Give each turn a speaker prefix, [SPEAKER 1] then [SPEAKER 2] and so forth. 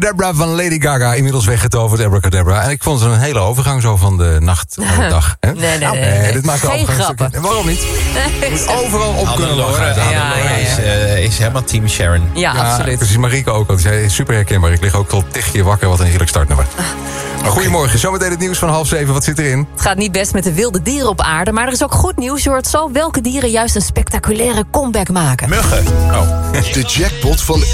[SPEAKER 1] Abracadabra van Lady Gaga, inmiddels weggetoverd, Abracadabra. En ik vond het een hele overgang zo van de nacht naar de dag. Hè?
[SPEAKER 2] Nee.
[SPEAKER 1] Dit maakt de
[SPEAKER 2] Geen
[SPEAKER 1] overgang
[SPEAKER 2] grappen.
[SPEAKER 1] stukje. Waarom niet? Je moet overal op kunnen lachen.
[SPEAKER 3] Hannelore is helemaal team Sharon.
[SPEAKER 2] Ja, absoluut.
[SPEAKER 1] Precies, Marieke ook. Die zei super herkenbaar. Ik lig ook al tigje wakker, wat een heerlijk startnummer. Goedemorgen, zometeen het nieuws van 6:30. Wat zit erin?
[SPEAKER 2] Het gaat niet best met de wilde dieren op aarde, maar er is ook goed nieuws. Je hoort zo welke dieren juist een spectaculaire comeback maken.
[SPEAKER 3] Muggen.
[SPEAKER 4] De jackpot van